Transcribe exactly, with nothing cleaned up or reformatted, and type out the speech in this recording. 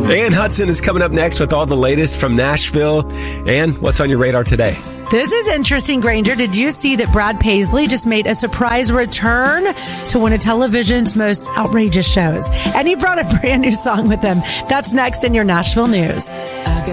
Ann Hudson is coming up next with all the latest from Nashville. And what's on your radar today? This is interesting, Granger. Did you see that Brad Paisley just made a surprise return to one of television's most outrageous shows? And he brought a brand new song with him. That's next in your Nashville news.